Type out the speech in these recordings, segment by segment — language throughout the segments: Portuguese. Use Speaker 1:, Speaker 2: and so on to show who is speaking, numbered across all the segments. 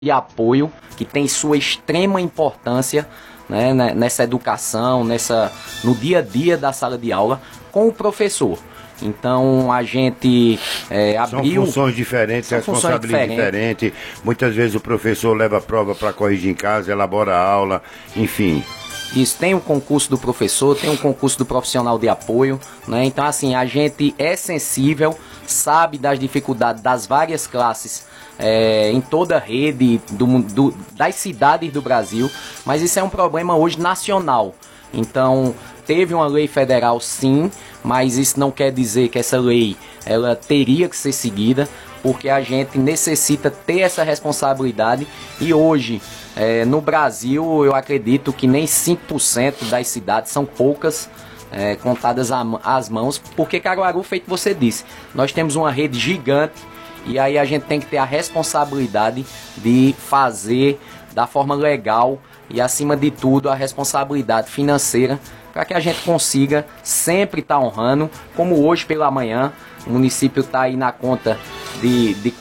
Speaker 1: de apoio, que tem sua extrema importância, né, nessa educação, no dia a dia da sala de aula, com o professor. Então a gente abriu...
Speaker 2: São funções diferentes, responsabilidade diferente. Muitas vezes o professor leva a prova para corrigir em casa, elabora a aula, enfim...
Speaker 1: Isso, tem o concurso do professor, tem o concurso do profissional de apoio, né? Então, assim, a gente é sensível, sabe das dificuldades das várias classes em toda a rede das cidades do Brasil, mas isso é um problema hoje nacional. Então, teve uma lei federal, sim, mas isso não quer dizer que essa lei ela teria que ser seguida, porque a gente necessita ter essa responsabilidade e hoje... no Brasil, eu acredito que nem 5% das cidades, são poucas, contadas às mãos, porque Caruaru, feito você disse, nós temos uma rede gigante e aí a gente tem que ter a responsabilidade de fazer da forma legal e, acima de tudo, a responsabilidade financeira para que a gente consiga sempre estar honrando, como hoje pela manhã, o município está aí na conta de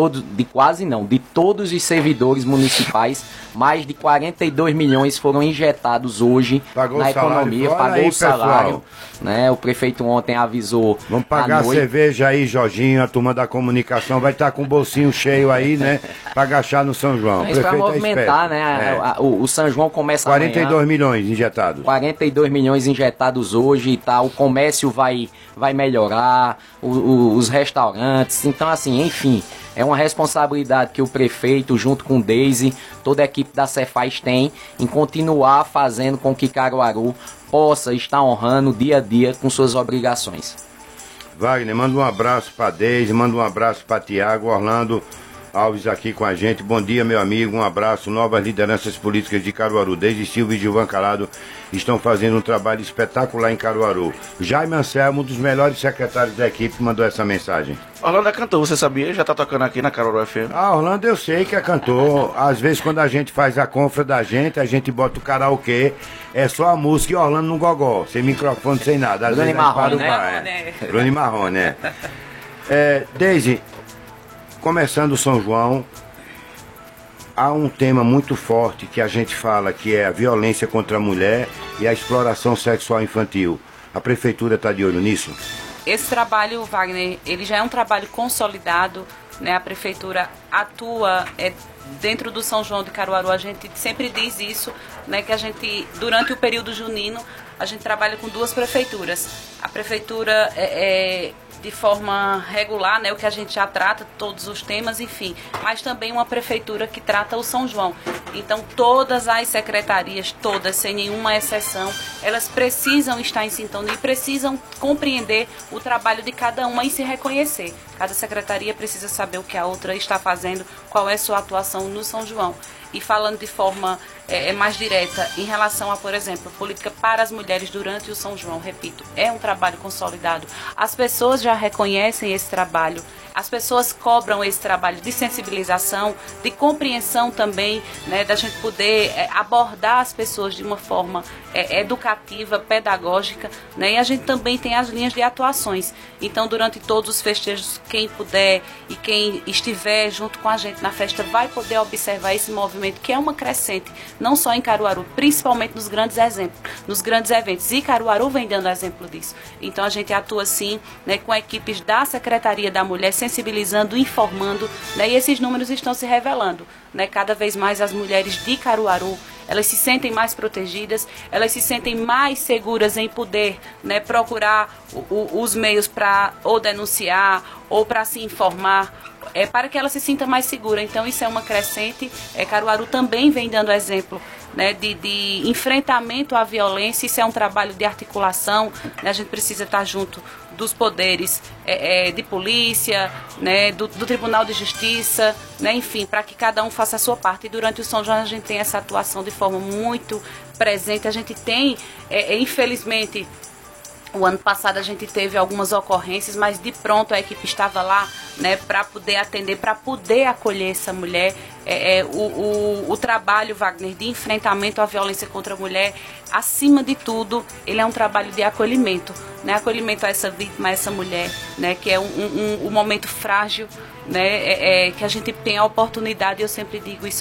Speaker 1: todos os servidores municipais. Mais de 42 milhões foram injetados hoje na economia, pagou o salário, né? O prefeito ontem avisou.
Speaker 2: Vamos pagar a cerveja aí, Jorginho, a turma da comunicação vai estar com o bolsinho cheio aí, né? Para agachar no São João.
Speaker 1: Isso para movimentar, né? O São João começa
Speaker 2: 42
Speaker 1: amanhã,
Speaker 2: milhões injetados.
Speaker 1: 42 milhões injetados hoje e tal. O comércio vai melhorar, os restaurantes. Então, assim, enfim, é uma responsabilidade que o prefeito, junto com o Deise, toda a equipe da Cefaz tem em continuar fazendo com que Caruaru possa estar honrando dia a dia com suas obrigações.
Speaker 2: Wagner, manda um abraço para Deise, manda um abraço para Tiago, Orlando Alves aqui com a gente. Bom dia, meu amigo, um abraço. Novas lideranças políticas de Caruaru, Deise Silva e Gilvan Calado, estão fazendo um trabalho espetacular em Caruaru. Jaime Anselmo, um dos melhores secretários da equipe, mandou essa mensagem.
Speaker 3: Orlando é cantor, você sabia? Já tá tocando aqui na Caruaru FM.
Speaker 2: Orlando eu sei que é cantor. Às vezes quando a gente faz a confra da gente, a gente bota o karaokê, é só a música e Orlando no gogó, sem microfone, sem nada. Às vezes
Speaker 1: Marrone, né?
Speaker 2: Bruno Marrone, né? Deise, começando o São João, há um tema muito forte que a gente fala, que é a violência contra a mulher e a exploração sexual infantil. A prefeitura está de olho nisso?
Speaker 4: Esse trabalho, Wagner, ele já é um trabalho consolidado, né? A prefeitura atua dentro do São João de Caruaru, a gente sempre diz isso, né? Que a gente, durante o período junino, a gente trabalha com duas prefeituras. A prefeitura de forma regular, né, o que a gente já trata, todos os temas, enfim, mas também uma prefeitura que trata o São João. Então, todas as secretarias, todas, sem nenhuma exceção, elas precisam estar em sintonia e precisam compreender o trabalho de cada uma e se reconhecer. Cada secretaria precisa saber o que a outra está fazendo, qual é a sua atuação no São João. E falando de forma mais direta em relação a, por exemplo, política para as mulheres durante o São João, repito, é um trabalho consolidado. As pessoas já reconhecem esse trabalho, as pessoas cobram esse trabalho de sensibilização, de compreensão também, né, da gente poder abordar as pessoas de uma forma educativa, pedagógica, né, e a gente também tem as linhas de atuações. Então, durante todos os festejos, quem puder e quem estiver junto com a gente na festa vai poder observar esse movimento, que é uma crescente, não só em Caruaru, principalmente nos grandes exemplos, nos grandes eventos. E Caruaru vem dando exemplo disso. Então, a gente atua, sim, né, com equipes da Secretaria da Mulher, sensibilizando, informando, né, e esses números estão se revelando, né, cada vez mais as mulheres de Caruaru, elas se sentem mais protegidas, elas se sentem mais seguras em poder, né, procurar os meios para ou denunciar ou para se informar, para que ela se sinta mais segura. Então isso é uma crescente. Caruaru também vem dando exemplo, né, de enfrentamento à violência. Isso é um trabalho de articulação, né, a gente precisa estar junto dos poderes de polícia, né, do Tribunal de Justiça, né, enfim, para que cada um faça a sua parte. E durante o São João a gente tem essa atuação de forma muito presente. A gente tem, infelizmente, o ano passado a gente teve algumas ocorrências, mas de pronto a equipe estava lá, né, para poder atender, para poder acolher essa mulher. O trabalho, Wagner, de enfrentamento à violência contra a mulher, acima de tudo, ele é um trabalho de acolhimento, né, acolhimento a essa vítima, a essa mulher, né, que é um momento frágil, né, que a gente tem a oportunidade, eu sempre digo isso